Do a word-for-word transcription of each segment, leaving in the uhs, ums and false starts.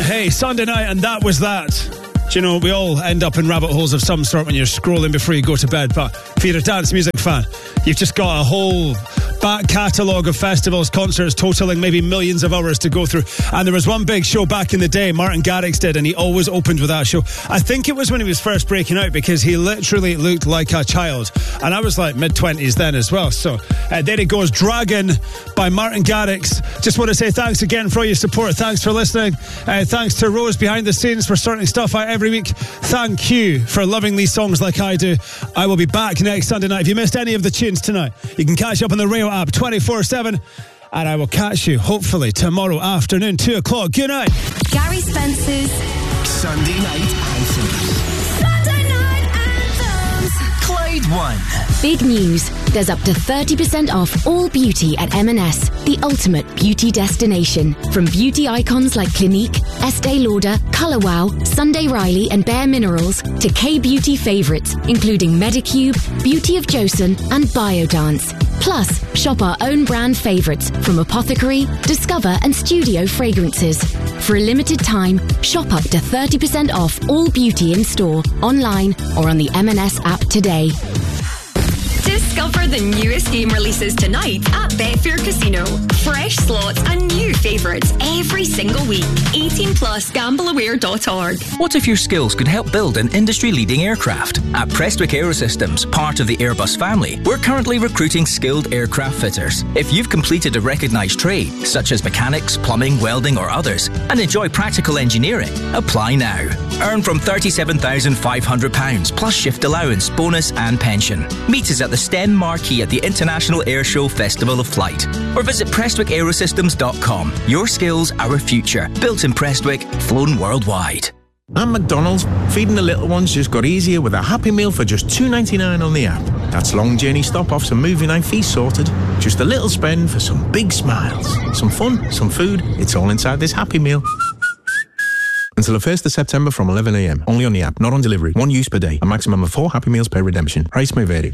Hey, Sunday night, and that was that. Do you know, we all end up in rabbit holes of some sort when you're scrolling before you go to bed, but if you're a dance music fan, you've just got a whole back catalogue of festivals, concerts totaling maybe millions of hours to go through. And there was one big show back in the day Martin Garrix did, and he always opened with that show. I think it was when he was first breaking out, because he literally looked like a child, and I was like mid-twenties then as well. So uh, there it goes, Dragon by Martin Garrix. Just want to say thanks again for all your support. Thanks for listening. Uh, thanks to Rose behind the scenes for sorting stuff out every week. Thank you for loving these songs like I do. I will be back next Sunday night. If you missed any of the tunes tonight, you can catch up on the Rail app twenty-four seven, and I will catch you hopefully tomorrow afternoon, two o'clock. Good night. Gary Spencer's Sunday Night Anthems. Sunday Night Anthems. Clyde One. Big news. There's up to thirty percent off all beauty at M and S, the ultimate beauty destination. From beauty icons like Clinique, Estee Lauder, Colour Wow, Sunday Riley and Bare Minerals, to K-beauty favourites, including Medicube, Beauty of Joseon and Biodance. Plus, shop our own brand favourites from Apothecary, Discover and Studio Fragrances. For a limited time, shop up to thirty percent off all beauty in store, online or on the M and S app today. Discover the newest game releases tonight at Betfair Casino. Fresh slots and new favourites every single week. eighteen plus gamble aware dot org. What if your skills could help build an industry-leading aircraft? At Prestwick Aerosystems, part of the Airbus family, we're currently recruiting skilled aircraft fitters. If you've completed a recognised trade, such as mechanics, plumbing, welding or others, and enjoy practical engineering, apply now. Earn from thirty-seven thousand five hundred pounds plus shift allowance, bonus and pension. Meet us at the STEM marquee at the International Airshow Festival of Flight, or visit prestwick aerosystems dot com. Your skills, our future. Built in Prestwick, flown worldwide. At McDonald's, feeding the little ones just got easier with a Happy Meal for just two ninety-nine on the app. That's long journey stop-offs and movie night feast sorted. Just a little spend for some big smiles. Some fun, some food, it's all inside this Happy Meal. Until the first of September from eleven a m. Only on the app, not on delivery. One use per day. A maximum of four Happy Meals per redemption. Price may vary.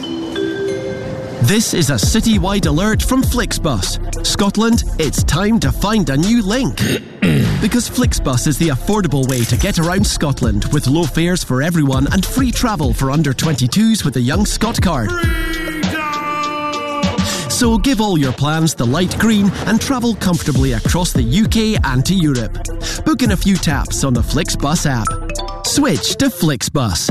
This is a citywide alert from Flixbus. Scotland, it's time to find a new link. Because Flixbus is the affordable way to get around Scotland, with low fares for everyone and free travel for under twenty-twos with the Young Scot card. So give all your plans the light green and travel comfortably across the U K and to Europe. Book in a few taps on the Flixbus app. Switch to Flixbus.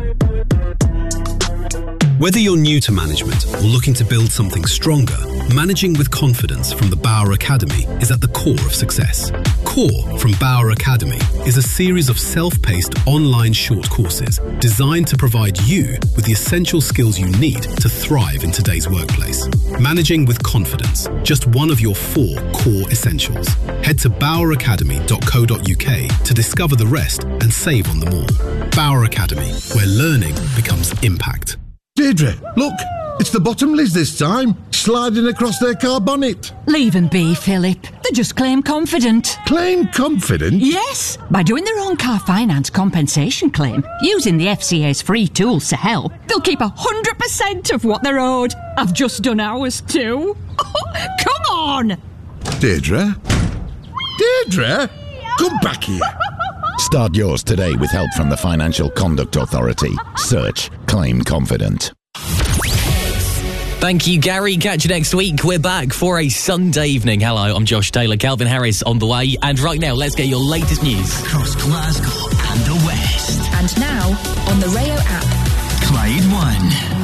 Whether you're new to management or looking to build something stronger, managing with confidence from the Bauer Academy is at the core of success. Core from Bauer Academy is a series of self-paced online short courses designed to provide you with the essential skills you need to thrive in today's workplace. Managing with confidence, just one of your four core essentials. Head to bauer academy dot co dot u k to discover the rest and save on them all. Bauer Academy, where learning becomes impact. Deirdre, look, it's the Bottomleys this time, sliding across their car bonnet. Leave them be, Philip. They're just claim confident. Claim confident? Yes, by doing their own car finance compensation claim, using the F C A's free tools to help, they'll keep one hundred percent of what they're owed. I've just done ours too. Come on! Deirdre? Deirdre? Come back here. Start yours today with help from the Financial Conduct Authority. Search Claim Confident. Thank you, Gary. Catch you next week. We're back for a Sunday evening. Hello, I'm Josh Taylor. Calvin Harris on the way. And right now, let's get your latest news. Across Glasgow and the West. And now, on the Rayo app. Clyde One.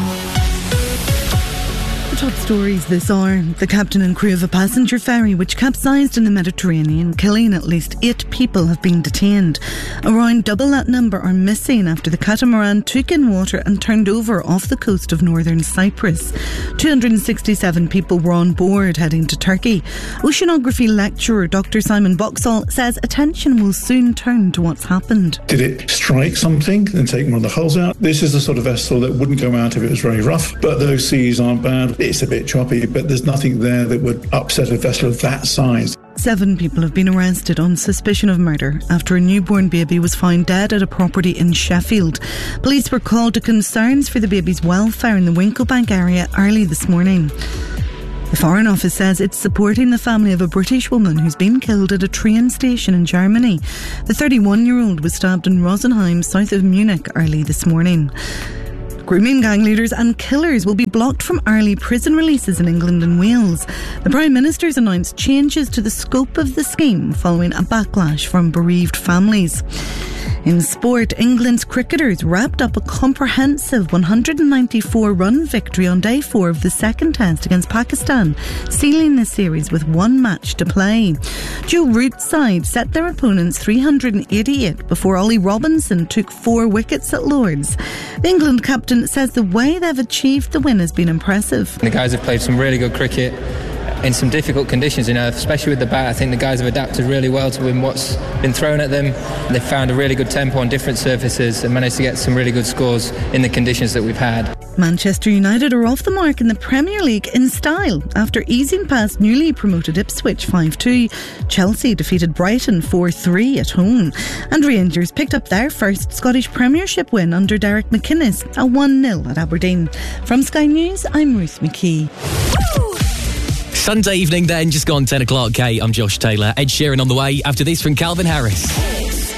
Top stories this hour. The captain and crew of a passenger ferry which capsized in the Mediterranean, killing at least eight people, have been detained. Around double that number are missing after the catamaran took in water and turned over off the coast of northern Cyprus. two hundred sixty-seven people were on board heading to Turkey. Oceanography lecturer Doctor Simon Boxall says attention will soon turn to what's happened. Did it strike something and take one of the hulls out? This is the sort of vessel that wouldn't go out if it was very rough, but those seas aren't bad. It's a bit choppy, but there's nothing there that would upset a vessel of that size. Seven people have been arrested on suspicion of murder after a newborn baby was found dead at a property in Sheffield. Police were called to concerns for the baby's welfare in the Winklebank area early this morning. The Foreign Office says it's supporting the family of a British woman who's been killed at a train station in Germany. The thirty-one-year-old was stabbed in Rosenheim, south of Munich, early this morning. Grooming gang leaders and killers will be blocked from early prison releases in England and Wales. The Prime Minister's announced changes to the scope of the scheme following a backlash from bereaved families. In sport, England's cricketers wrapped up a comprehensive one hundred ninety-four run victory on day four of the second test against Pakistan, sealing the series with one match to play. Joe Root's side set their opponents three hundred eighty-eight before Ollie Robinson took four wickets at Lord's. The England captain says the way they've achieved the win has been impressive. The guys have played some really good cricket in some difficult conditions, you know, especially with the bat. I think the guys have adapted really well to what's been thrown at them. They've found a really good tempo on different surfaces and managed to get some really good scores in the conditions that we've had. Manchester United are off the mark in the Premier League in style after easing past newly promoted Ipswich five two. Chelsea defeated Brighton four three at home. And Rangers picked up their first Scottish Premiership win under Derek McInnes, a one nil at Aberdeen. From Sky News, I'm Ruth McKee. Sunday evening then, just gone ten o'clock. Kate, I'm Josh Taylor. Ed Sheeran on the way after this from Calvin Harris.